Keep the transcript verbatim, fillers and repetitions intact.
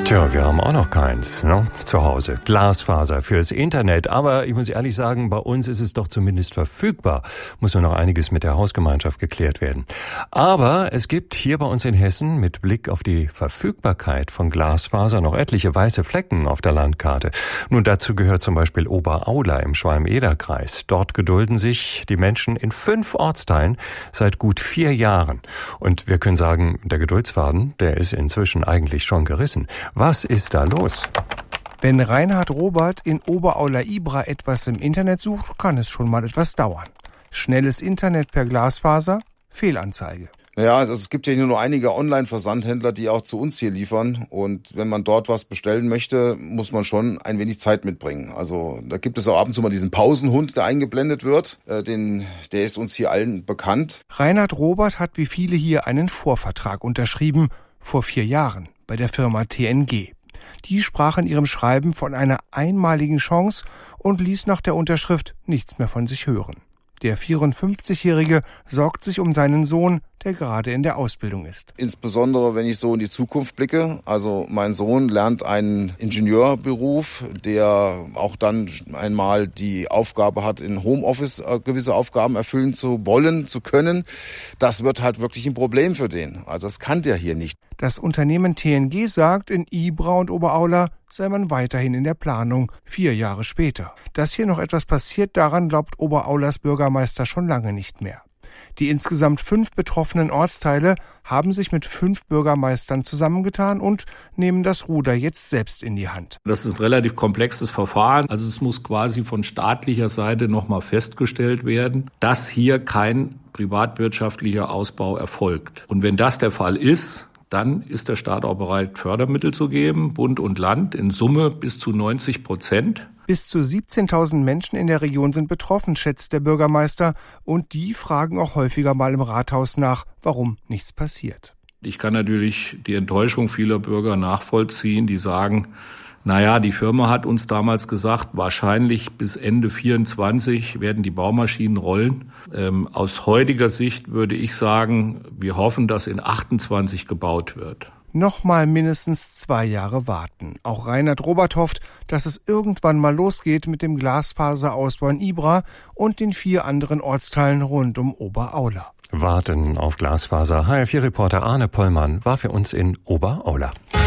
Tja, wir haben auch noch keins, ne? Zu Hause. Glasfaser fürs Internet. Aber ich muss ehrlich sagen, bei uns ist es doch zumindest verfügbar. Muss nur noch einiges mit der Hausgemeinschaft geklärt werden. Aber es gibt hier bei uns in Hessen mit Blick auf die Verfügbarkeit von Glasfaser noch etliche weiße Flecken auf der Landkarte. Nun, dazu gehört zum Beispiel Oberaula im Schwalm-Eder-Kreis. Dort gedulden sich die Menschen in fünf Ortsteilen seit gut vier Jahren. Und wir können sagen, der Geduldsfaden, der ist inzwischen eigentlich schon gerissen. Was ist da los? Wenn Reinhard Robert in Oberaula-Ibra etwas im Internet sucht, kann es schon mal etwas dauern. Schnelles Internet per Glasfaser? Fehlanzeige. Naja, also es gibt ja nur einige Online-Versandhändler, die auch zu uns hier liefern. Und wenn man dort was bestellen möchte, muss man schon ein wenig Zeit mitbringen. Also da gibt es auch ab und zu mal diesen Pausenhund, der eingeblendet wird. Äh, den, der ist uns hier allen bekannt. Reinhard Robert hat wie viele hier einen Vorvertrag unterschrieben, vor vier Jahren. Bei der Firma T N G. Die sprach in ihrem Schreiben von einer einmaligen Chance und ließ nach der Unterschrift nichts mehr von sich hören. Der vierundfünfzigjährige sorgt sich um seinen Sohn, der gerade in der Ausbildung ist. Insbesondere, wenn ich so in die Zukunft blicke. Also mein Sohn lernt einen Ingenieurberuf, der auch dann einmal die Aufgabe hat, in Homeoffice gewisse Aufgaben erfüllen zu wollen, zu können. Das wird halt wirklich ein Problem für den. Also das kann der hier nicht. Das Unternehmen T N G sagt, in Ibra und Oberaula sei man weiterhin in der Planung, vier Jahre später. Dass hier noch etwas passiert, daran glaubt Oberaulas Bürgermeister schon lange nicht mehr. Die insgesamt fünf betroffenen Ortsteile haben sich mit fünf Bürgermeistern zusammengetan und nehmen das Ruder jetzt selbst in die Hand. Das ist ein relativ komplexes Verfahren. Also es muss quasi von staatlicher Seite nochmal festgestellt werden, dass hier kein privatwirtschaftlicher Ausbau erfolgt. Und wenn das der Fall ist, dann ist der Staat auch bereit, Fördermittel zu geben, Bund und Land, in Summe bis zu neunzig Prozent. Bis zu siebzehntausend Menschen in der Region sind betroffen, schätzt der Bürgermeister. Und die fragen auch häufiger mal im Rathaus nach, warum nichts passiert. Ich kann natürlich die Enttäuschung vieler Bürger nachvollziehen, die sagen, naja, die Firma hat uns damals gesagt, wahrscheinlich bis Ende vierundzwanzig werden die Baumaschinen rollen. Ähm, aus heutiger Sicht würde ich sagen, wir hoffen, dass in achtundzwanzig gebaut wird. Nochmal mindestens zwei Jahre warten. Auch Reinhard Robert hofft, dass es irgendwann mal losgeht mit dem Glasfaserausbau in Ibra und den vier anderen Ortsteilen rund um Oberaula. Warten auf Glasfaser. H R vier Reporter Arne Pollmann war für uns in Oberaula.